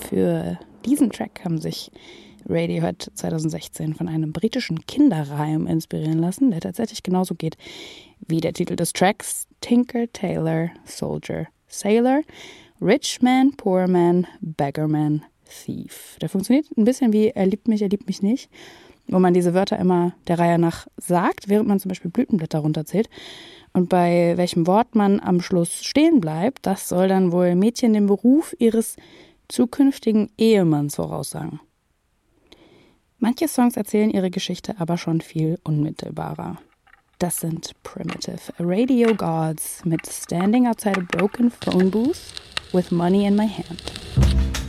Für diesen Track haben sich Radiohead 2016 von einem britischen Kinderreim inspirieren lassen, der tatsächlich genauso geht wie der Titel des Tracks: Tinker, Tailor, Soldier, Sailor, Rich Man, Poor Man, Beggar Man, Thief. Der funktioniert ein bisschen wie er liebt mich nicht, wo man diese Wörter immer der Reihe nach sagt, während man zum Beispiel Blütenblätter runterzählt. Und bei welchem Wort man am Schluss stehen bleibt, das soll dann wohl Mädchen den Beruf ihres zukünftigen Ehemanns voraussagen. Manche Songs erzählen ihre Geschichte aber schon viel unmittelbarer. Das sind Primitive Radio Gods mit Standing Outside a Broken Phone Booth with Money in My Hand.